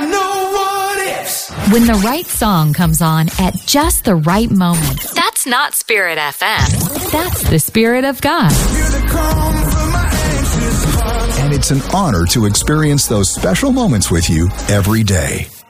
got no what ifs. When the right song comes on at just the right moment, that's not Spirit FM. That's the Spirit of God. You're the calm for my anxious heart. And it's an honor to experience those special moments with you every day.